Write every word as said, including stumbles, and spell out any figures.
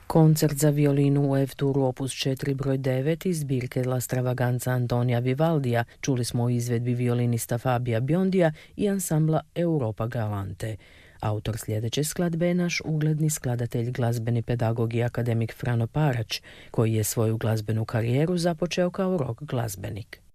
Koncert za violinu u F-duru opus četiri broj devet iz zbirke La Stravaganza Antonija Vivaldija čuli smo u izvedbi violinista Fabija Biondija i ansambla Europa Galante. Autor sljedeće skladbe je naš ugledni skladatelj, glazbeni pedagog i akademik Frano Parać, koji je svoju glazbenu karijeru započeo kao rock glazbenik.